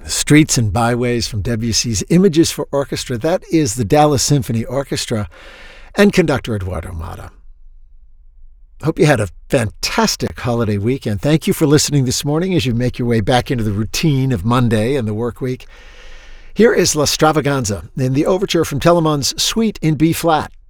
Streets and Byways from Debussy's Images for Orchestra. That is the Dallas Symphony Orchestra and conductor Eduardo Mata. Hope you had a fantastic holiday weekend. Thank you for listening this morning as you make your way back into the routine of Monday and the work week. Here is La Stravaganza in the overture from Telemann's Suite in B-flat.